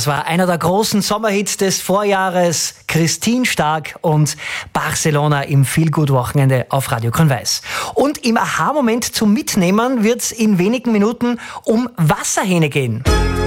Das war einer der großen Sommerhits des Vorjahres, Christine Stark und Barcelona im Feel-Good-Wochenende auf Radio Grün-Weiß. Und im Aha-Moment zum Mitnehmen wird's in wenigen Minuten um Wasserhähne gehen.